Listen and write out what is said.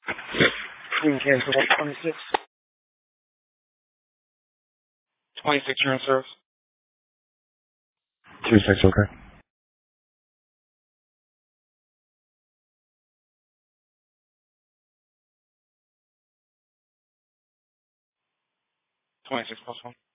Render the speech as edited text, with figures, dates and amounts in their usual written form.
Queen cancel 126. 26, you're in service. 26, okay. +1.